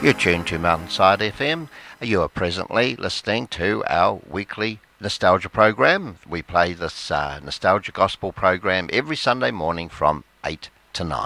You're tuned to Mountainside FM. You are presently listening to our weekly nostalgia program. We play this nostalgia gospel program every Sunday morning from 8 to 9.